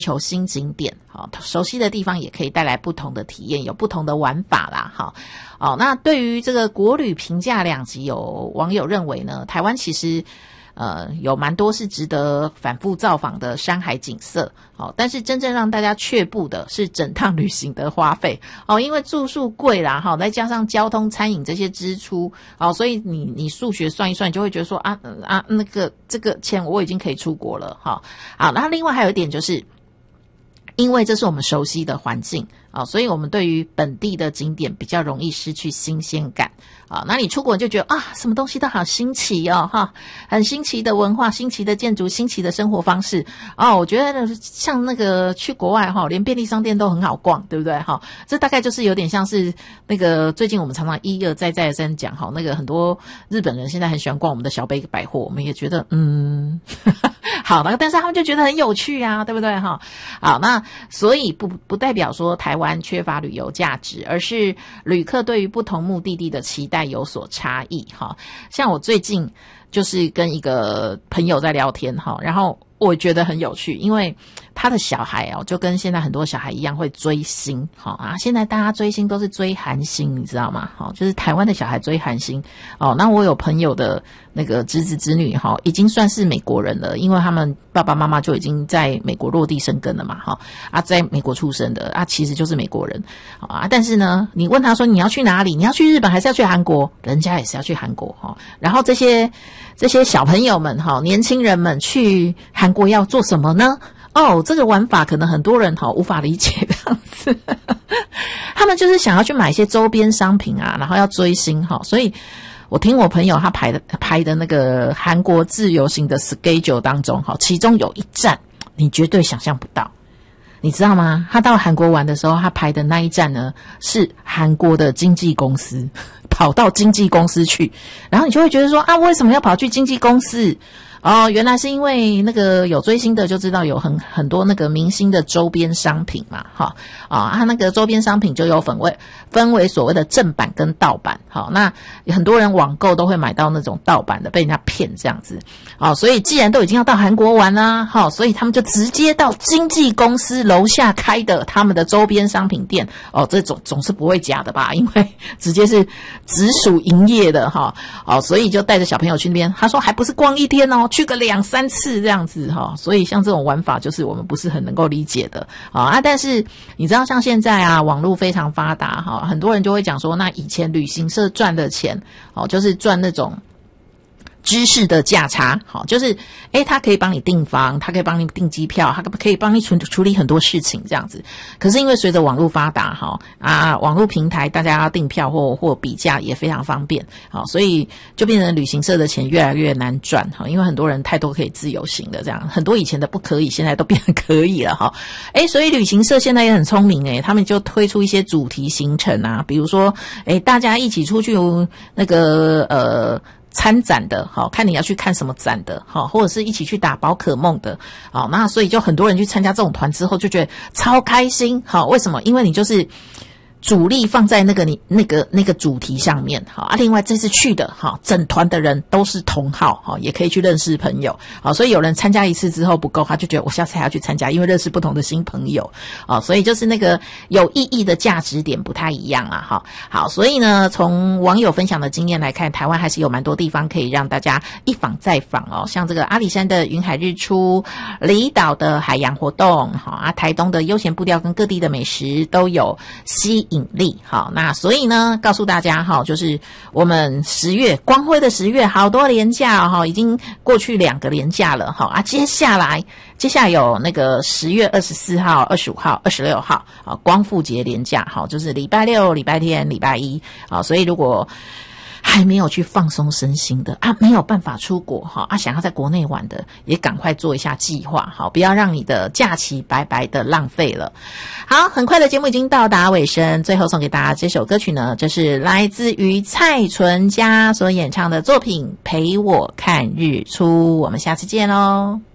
求新景点，好，熟悉的地方也可以带来不同的体验，有不同的玩法啦，好，那对于这个国旅评价两极，有网友认为呢，台湾其实有蛮多是值得反复造访的山海景色，但是真正让大家却步的是整趟旅行的花费，因为住宿贵啦，再加上交通、餐饮这些支出，所以你数学算一算，就会觉得说这个钱我已经可以出国了，好，那另外还有一点就是，因为这是我们熟悉的环境，所以我们对于本地的景点比较容易失去新鲜感，那你出国就觉得什么东西都好新奇很新奇的文化、新奇的建筑、新奇的生活方式，我觉得像那个去国外连便利商店都很好逛，对不对？这大概就是有点像是那个最近我们常常一而再再而三讲那个很多日本人现在很喜欢逛我们的小北百货，我们也觉得好，但是他们就觉得很有趣啊，对不对？好，那所以不代表说台湾缺乏旅游价值，而是旅客对于不同目的地的期待有所差异。像我最近就是跟一个朋友在聊天，然后我觉得很有趣，因为他的小孩就跟现在很多小孩一样会追星，现在大家追星都是追韩星，你知道吗？就是台湾的小孩追韩星，那我有朋友的那个侄子侄女已经算是美国人了，因为他们爸爸妈妈就已经在美国落地生根了嘛，在美国出生的其实就是美国人，但是呢，你问他说你要去哪里？你要去日本还是要去韩国？人家也是要去韩国，然后这些小朋友们年轻人们去韩国要做什么呢？这个玩法可能很多人无法理解这样子他们就是想要去买一些周边商品啊，然后要追星所以我听我朋友他排的那个韩国自由行的 schedule 当中其中有一站你绝对想象不到，你知道吗？他到韩国玩的时候，他排的那一站呢是韩国的经纪公司，跑到经纪公司去，然后你就会觉得说为什么要跑去经纪公司？原来是因为那个有追星的就知道有很多那个明星的周边商品嘛，他那个周边商品就有分为所谓的正版跟盗版，那很多人网购都会买到那种盗版的，被人家骗这样子，所以既然都已经要到韩国玩啦，所以他们就直接到经纪公司楼下开的他们的周边商品店，这总是不会假的吧？因为直接是直属营业的所以就带着小朋友去那边，他说还不是逛一天去个2-3次这样子所以像这种玩法就是我们不是很能够理解的但是你知道像现在网络非常发达很多人就会讲说，那以前旅行社赚的钱就是赚那种知识的价差，就是他可以帮你订房，他可以帮你订机票，他可以帮你处理很多事情这样子。可是因为随着网络发达网络平台大家要订票或比价也非常方便，所以就变成旅行社的钱越来越难赚，因为很多人太多可以自由行的这样，很多以前的不可以现在都变得可以了所以旅行社现在也很聪明他们就推出一些主题行程啊，比如说大家一起出去那个参展的看你要去看什么展的或者是一起去打宝可梦的那所以就很多人去参加这种团之后就觉得超开心为什么？因为你就是主力放在那个主题上面另外这次去的整团的人都是同好也可以去认识朋友所以有人参加一次之后不够，他就觉得我下次还要去参加，因为认识不同的新朋友所以就是那个有意义的价值点不太一样好，所以呢从网友分享的经验来看，台湾还是有蛮多地方可以让大家一访再访像这个阿里山的云海日出，离岛的海洋活动台东的悠闲步调跟各地的美食都有吸引力那所以呢告诉大家就是我们10月光辉的10月好多连假已经过去2个连假了接下来有那个10月24号、25号、26号光复节连假就是礼拜六、礼拜天、礼拜一所以如果还没有去放松身心的没有办法出国想要在国内玩的也赶快做一下计划不要让你的假期白白的浪费了。好，很快的节目已经到达尾声，最后送给大家这首歌曲呢，这是来自于蔡淳佳所演唱的作品《陪我看日出》，我们下次见咯。